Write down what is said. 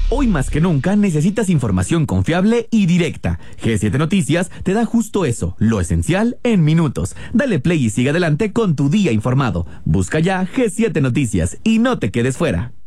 Hoy más que nunca necesitas información confiable y directa. G7 Noticias te da justo eso, lo esencial en minutos. Dale play y sigue adelante con tu día informado. Busca ya G7 Noticias y no te quedes fuera.